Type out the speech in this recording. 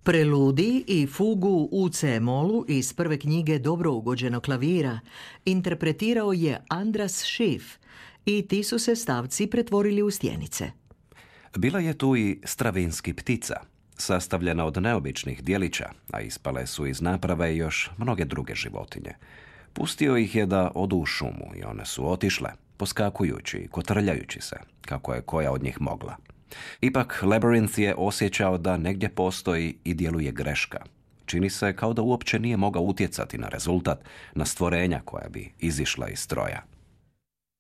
Preludij i fugu u C-molu iz prve knjige Dobro ugođeno klavira interpretirao je Andras Schiff i ti su se stavci pretvorili u stjenice. Bila je tu i Stravinski ptica, sastavljena od neobičnih dijelića, a ispale su iz naprave još mnoge druge životinje. Pustio ih je da odu u šumu i one su otišle, poskakujući i kotrljajući se, kako je koja od njih mogla. Ipak Labyrinth je osjećao da negdje postoji i djeluje greška. Čini se kao da uopće nije mogao utjecati na rezultat, na stvorenja koja bi izišla iz stroja.